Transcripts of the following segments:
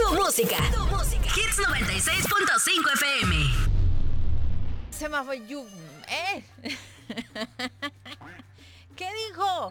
Tu música. Hits 96.5 FM. Semáforo, ¿Qué dijo?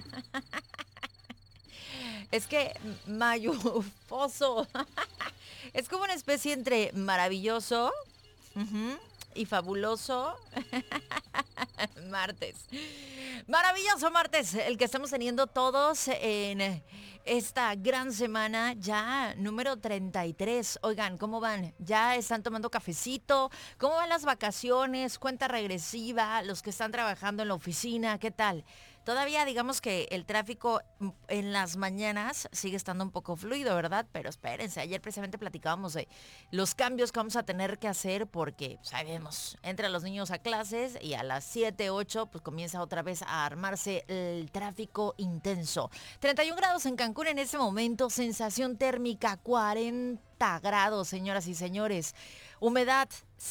Es que mayufoso. Es como una especie entre maravilloso y fabuloso. Martes. Maravilloso martes, el que estamos teniendo todos en esta gran semana, ya número 33. Oigan, ¿cómo van? ¿Ya están tomando cafecito? ¿Cómo van las vacaciones? Cuenta regresiva, los que están trabajando en la oficina, ¿qué tal? Todavía digamos que el tráfico en las mañanas sigue estando un poco fluido, ¿verdad? Pero espérense, ayer precisamente platicábamos de los cambios que vamos a tener que hacer porque sabemos, entran los niños a clases y a las 7, 8 pues comienza otra vez a armarse el tráfico intenso. 31 grados en Cancún en este momento, sensación térmica 40 grados, señoras y señores. Humedad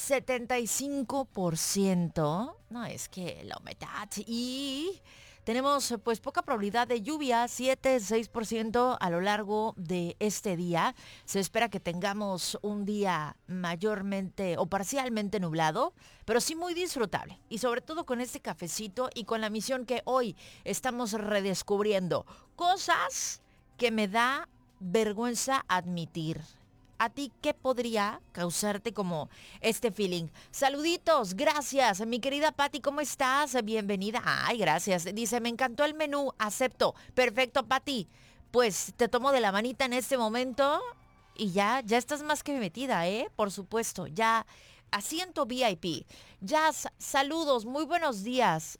75%. No, es que la humedad y tenemos pues poca probabilidad de lluvia, 7-6% a lo largo de este día. Se espera que tengamos un día mayormente o parcialmente nublado, pero sí muy disfrutable. Y sobre todo con este cafecito y con la misión que hoy estamos redescubriendo. Cosas que me da vergüenza admitir. ¿A ti qué podría causarte como este feeling? Saluditos, gracias. Mi querida Pati, ¿cómo estás? Bienvenida. Ay, gracias. Dice, me encantó el menú, acepto. Perfecto, Pati. Pues te tomo de la manita en este momento y ya estás más que metida, ¿eh? Por supuesto, ya asiento VIP. Jazz, saludos, muy buenos días.